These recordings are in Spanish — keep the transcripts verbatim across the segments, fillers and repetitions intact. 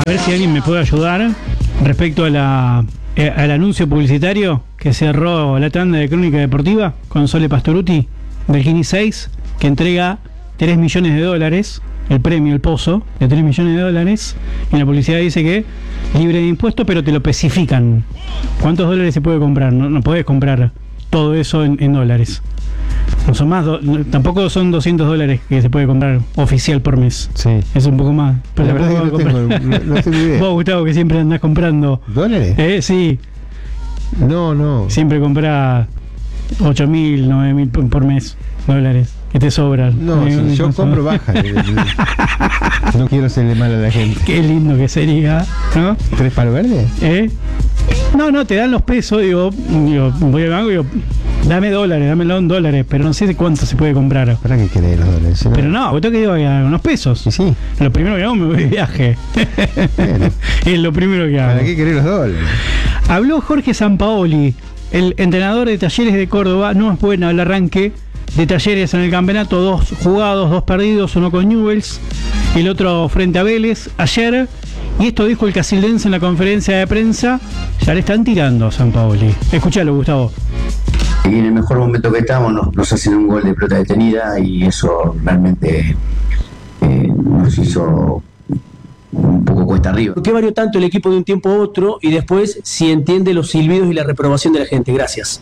A ver si alguien me puede ayudar respecto a la eh, al anuncio publicitario que cerró la tanda de Crónica Deportiva con Sole Pastoruti del Kini seis, que entrega tres millones de dólares, el premio, el pozo de tres millones de dólares, y en la publicidad dice que libre de impuestos, pero te lo especifican. ¿Cuántos dólares se puede comprar? No, no puedes comprar todo eso en, en dólares. No son más, do, no, tampoco son doscientos dólares que se puede comprar oficial por mes. Sí. Es un poco más. Pero la verdad que no tengo, no, no tengo idea. Vos, Gustavo, que siempre andás comprando. ¿Dólares? Eh, sí. No, no. Siempre comprás ocho mil, nueve mil por mes dólares. Que te sobran. No, eh, si yo compro baja. No quiero hacerle mal a la gente. Qué lindo que sería, ¿no? ¿Tres palos verdes? ¿Eh? No, no, te dan los pesos, digo, digo voy al banco y digo, dame dólares, dámelo en dólares, pero no sé de cuánto se puede comprar. ¿Para qué querés los dólares? ¿No? Pero no, tengo que ir a unos pesos. Sí, sí. Lo primero que hago me voy de viaje. Bueno. Es lo primero que hago. ¿Para qué querés los dólares? Habló Jorge Sampaoli, el entrenador de Talleres de Córdoba. No es bueno el arranque de Talleres en el campeonato, dos jugados, dos perdidos, uno con Newell's y el otro frente a Vélez ayer. Y esto dijo el casildense en la conferencia de prensa. Ya le están tirando a Sampaoli. Escuchalo, Gustavo. Y en el mejor momento que estamos nos, nos hacen un gol de pelota detenida y eso realmente eh, nos hizo un poco cuesta arriba. ¿Por qué varió tanto el equipo de un tiempo a otro? Y después, si entiende los silbidos y la reprobación de la gente. Gracias.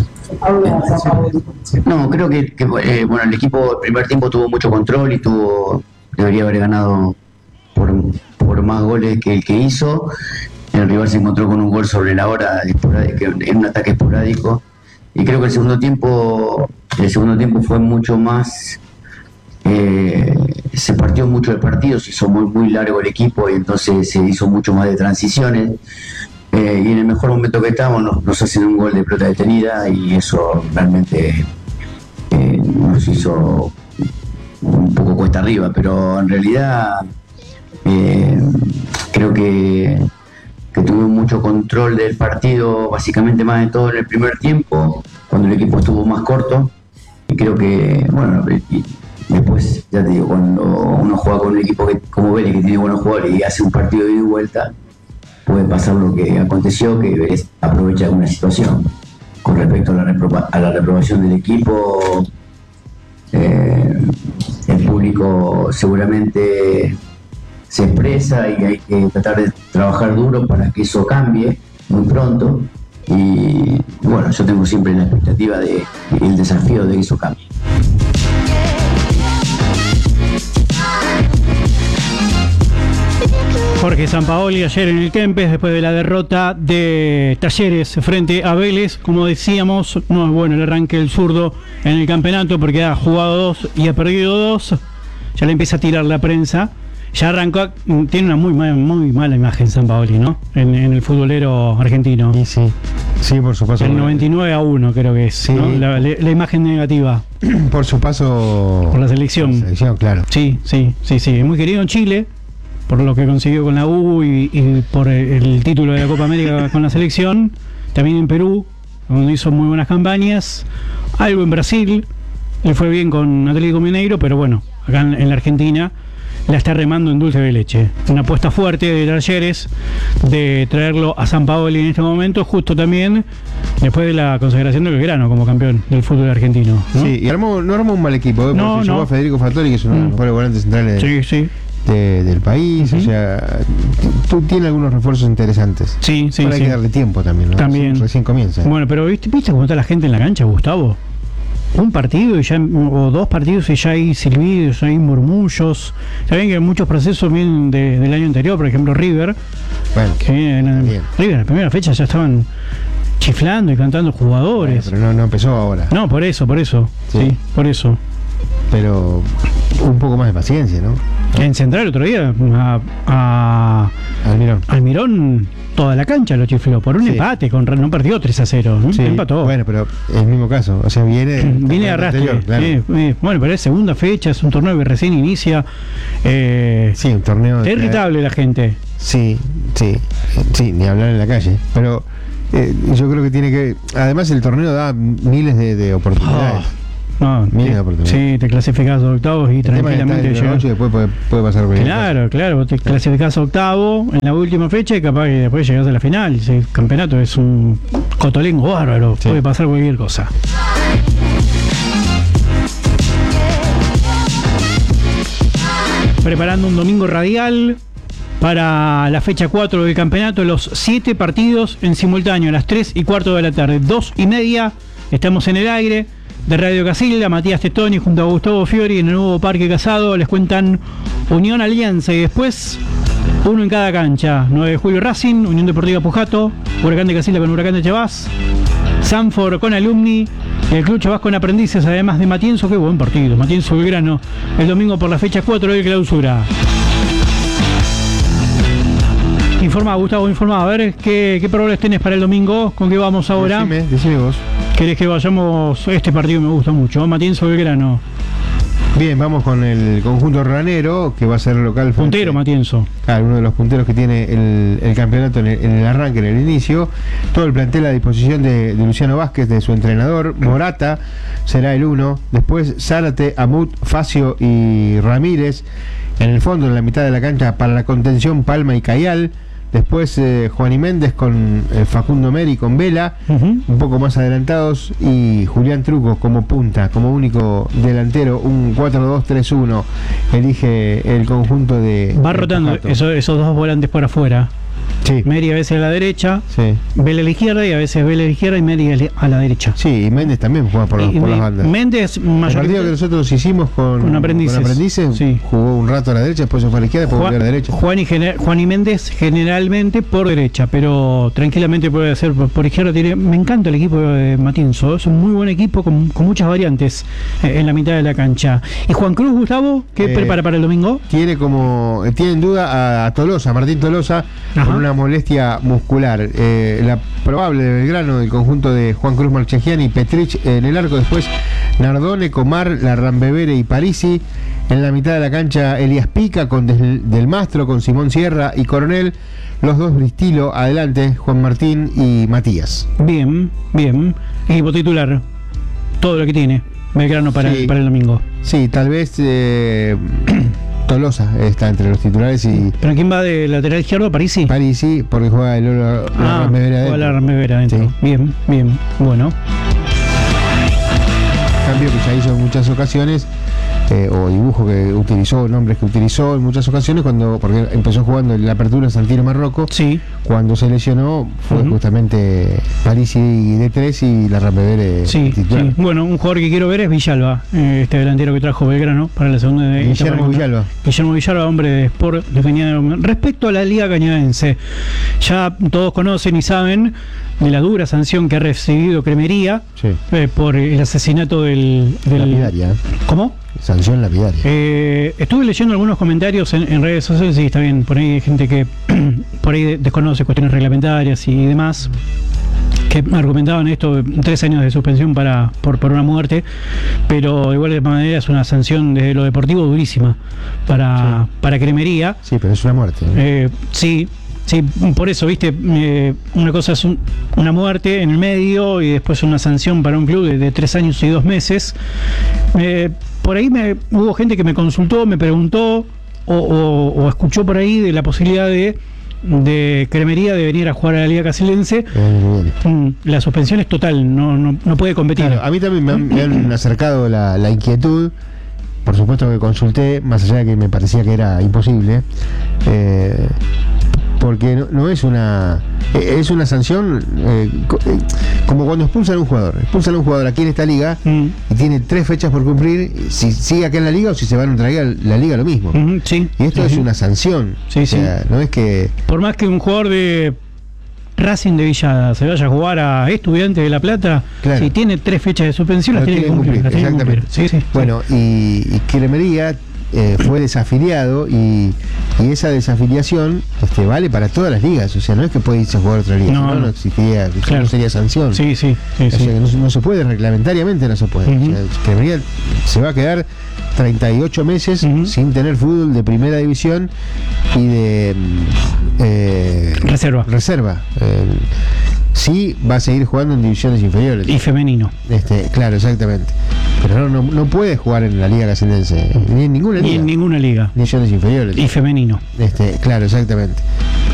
No, creo que, que eh, bueno, el equipo el primer tiempo tuvo mucho control y tuvo debería haber ganado por, por más goles que el que hizo. El rival se encontró con un gol sobre la hora, en un ataque esporádico. Y creo que el segundo tiempo, el segundo tiempo fue mucho más, eh, se partió mucho el partido, se hizo muy, muy largo el equipo y entonces se hizo mucho más de transiciones. Eh, y en el mejor momento que estamos nos, nos hacen un gol de pelota detenida y eso realmente eh, nos hizo un poco cuesta arriba, pero en realidad eh, creo que, que tuve mucho control del partido, básicamente más de todo en el primer tiempo, cuando el equipo estuvo más corto, y creo que, bueno, y después, ya te digo, cuando uno juega con un equipo que, como Vélez, que tiene buenos jugadores y hace un partido de ida y vuelta, puede pasar lo que aconteció, que Vélez aprovecha alguna situación. Con respecto a la, reproba- a la reprobación del equipo, eh, el público seguramente se expresa y hay que tratar de trabajar duro para que eso cambie muy pronto. Y bueno, yo tengo siempre la expectativa de el desafío de que eso cambie. Jorge Sampaoli ayer en el Kempes, después de la derrota de Talleres frente a Vélez. Como decíamos, no es bueno el arranque del zurdo en el campeonato porque ha jugado dos y ha perdido dos. Ya le empieza a tirar la prensa. Ya arrancó, tiene una muy, muy mala imagen Sampaoli, ¿no? En, en el futbolero argentino. Sí, sí, sí, por su paso. El noventa y nueve a uno creo que es, sí. ¿no? La, la, la imagen negativa. Por su paso. Por la selección. La selección, claro. Sí, sí, sí, sí. Muy querido en Chile, por lo que consiguió con la U y, y por el, el título de la Copa América con la selección. También en Perú, donde hizo muy buenas campañas. Algo en Brasil, le fue bien con Atlético Mineiro, pero bueno, acá en, en la Argentina la está remando en dulce de leche. Una apuesta fuerte de Talleres de traerlo a Sampaoli en este momento, justo también después de la consagración de Belgrano como campeón del fútbol argentino, ¿no? Sí, y armó, no armó un mal equipo, ¿eh? Porque No, llevó no. a Federico Fattori, que es uno de los mejores volantes centrales Sí, sí. de, del país. Uh-huh. O sea, tú tiene algunos refuerzos interesantes. Sí, sí, Ahora hay sí. que darle tiempo también, ¿no? También. Recién, recién comienza. Bueno, pero ¿viste, ¿viste cómo está la gente en la cancha, Gustavo? Un partido y ya, o dos partidos y ya hay silbidos, hay murmullos. Saben que muchos procesos vienen de, del año anterior, por ejemplo River, Bueno, que viene, bien. River en la primera fecha ya estaban chiflando y cantando jugadores. Bueno, pero no, no empezó ahora. No, por eso, por eso, sí, Sí. por eso. Pero un poco más de paciencia, ¿no? En Central otro día a, a Almirón. Almirón toda la cancha lo chifló por un Sí. empate, con no perdió tres a cero, ¿no? Sí, Empató. bueno, pero es el mismo caso. O sea, viene. Viene de arrastre. anterior, claro. eh, eh, bueno, pero es segunda fecha, es un torneo que recién inicia. Eh, Sí, un torneo. está de- irritable la gente. Sí, sí, sí, ni hablar en la calle. Pero eh, yo creo que tiene que. Además, el torneo da miles de, de oportunidades. Oh, No, Mira te- la oportunidad. sí, te clasificás a octavos y El tema es que está tranquilamente en el llegas. ocho y después puede, puede pasar cualquier Claro, claro, vos te clasificás a octavo en la última fecha y capaz que después llegás a la final. Si el campeonato es un cotolengo bárbaro, Sí. puede pasar cualquier cosa. Preparando un domingo radial para la fecha cuatro del campeonato, los siete partidos en simultáneo a las tres y cuarto de la tarde, dos y media, estamos en el aire de Radio Casilda. Matías Tetoni junto a Gustavo Fiori en el nuevo Parque Casado les cuentan Unión Alianza y después uno en cada cancha. nueve de julio Racing, Unión Deportiva Pujato, Huracán de Casilda con Huracán de Chavás, Sanford con Alumni y el Club Chavás con Aprendices, además de Matienzo. Qué buen partido, Matienzo Belgrano, el domingo por la fecha cuatro de clausura. Informa, Gustavo, informa, a ver qué, qué probables tenés para el domingo, con qué vamos ahora. Decime, decime vos. ¿Querés que vayamos? Este partido me gusta mucho, Matienzo Belgrano. Bien, vamos con el conjunto ranero, que va a ser local. frente- Puntero, Matienzo. Claro, uno de los punteros que tiene el, el campeonato en el, en el arranque, en el inicio. Todo el plantel a disposición de, de Luciano Vázquez, de su entrenador. Morata será el uno. Después Zárate, Amut, Facio y Ramírez. En el fondo, en la mitad de la cancha, para la contención, Palma y Cayal. Después eh, Juan y Méndez con eh, Facundo Meri con Vela, Uh-huh. un poco más adelantados, y Julián Trucos como punta, como único delantero, un cuatro dos tres uno elige el conjunto de... Va de rotando Pujato. eso- esos dos volantes por afuera. Sí, Meri a veces a la derecha, sí. Vela a la izquierda y a veces Vela a la izquierda y Meri a la derecha. Sí, y Méndez también juega por, Y- por y las bandas. Méndez, El partido que mayormente, nosotros hicimos con, Con Aprendices. con Aprendices, Sí. jugó un rato a la derecha, después se fue a la izquierda, después volvió a la derecha. Juan y, gener- Juan y Méndez generalmente por derecha, pero tranquilamente puede hacer por, por izquierda. Tiene, me encanta el equipo de Matienzo, es un muy buen equipo con, con muchas variantes eh, en la mitad de la cancha. ¿Y Juan Cruz, Gustavo, qué Eh, prepara para el domingo? Tiene como tiene en duda a, a Tolosa, a Martín Tolosa, Ajá. con una molestia muscular. Eh, la probable de Belgrano, del conjunto de Juan Cruz Marchegiani y Petrich en el arco. Después Nardone, Comar, Larrambevere y Parisi. En la mitad de la cancha, Elías Pica con Del, Del Mastro, con Simón Sierra y Coronel. Los dos Bristilo, adelante, Juan Martín y Matías. Bien, bien. Equipo titular, todo lo que tiene Belgrano para, Sí. el, para el domingo. Sí, tal vez eh, Tolosa está entre los titulares y ¿Pero quién va de lateral izquierdo? Parisi. Parisi, porque juega el Lolo Ah, Larrambevere juega adentro. Larrambevere adentro. Sí. Bien, bien, bueno. Cambio que ya hizo en muchas ocasiones, eh, o dibujo que utilizó, nombres que utilizó en muchas ocasiones, cuando porque empezó jugando en la apertura en Santino Marroco. Sí. Cuando se lesionó fue Ujú. justamente Parisi de tres y Larrambevere Sí, titular. sí. Bueno, un jugador que quiero ver es Villalba, eh, este delantero que trajo Belgrano para la segunda de Guillermo Villalba. Guillermo Villalba, hombre de Sport de Cañada. Respecto a la Liga Cañadense, ya todos conocen y saben de la dura sanción que ha recibido Cremería Sí. eh, por el asesinato del... del Lapidaria, ¿eh? ¿Cómo? Sanción lapidaria. Eh, estuve leyendo algunos comentarios en, en redes sociales y está bien, por ahí hay gente que por ahí desconoce cuestiones reglamentarias y demás, que argumentaban esto, tres años de suspensión para por, por una muerte, pero de igual manera es una sanción desde lo deportivo durísima para, para Cremería. Sí, pero es una muerte, ¿eh? Eh, sí, sí, por eso, viste, eh, una cosa es un- una muerte en el medio y después una sanción para un club de, de tres años y dos meses. Eh, por ahí me, hubo gente que me consultó, me preguntó o, o- o escuchó por ahí de la posibilidad de, de Cremería de venir a jugar a la Liga Casilense. El año que viene. Mm, la suspensión es total, no, no, no puede competir. Claro, a mí también me han, me han acercado la, la inquietud. Por supuesto que consulté, más allá de que me parecía que era imposible, eh, porque no, no es una eh, es una sanción eh, co- eh, como cuando expulsan a un jugador. Expulsan a un jugador aquí en esta liga Mm, y tiene tres fechas por cumplir. Si sigue acá en la liga o si se va a otra liga, la liga lo mismo. mm, sí. Y esto es Ujú. una sanción. Sí, o sea, no es que Por más que un jugador de Racing de Villada se vaya a jugar a Estudiantes de La Plata, Claro. si tiene tres fechas de suspensión, las lo tiene que tiene que cumplir. cumplir, las tiene que exactamente. cumplir. Sí, sí, Bueno, y, y Cremería eh, fue desafiliado y, y esa desafiliación este, vale para todas las ligas. O sea, no es que puede irse a jugar a otra liga. No, No, no, no. existiría, eso Claro. no sería sanción. sí, sí, sí, O sí. sea, que no, se- no se puede, reglamentariamente no se puede. Ujú. O sea, Cremería se va a quedar treinta y ocho meses Ujú. sin tener fútbol de primera división y de mm, eh, Reserva. reserva. Eh, sí va a seguir jugando en divisiones inferiores. Y femenino. Este, claro, exactamente. Pero no, no, no puede jugar en la liga casendense, ni en ninguna Ni liga. en ninguna liga. Divisiones inferiores. Y femenino. Este, claro, exactamente.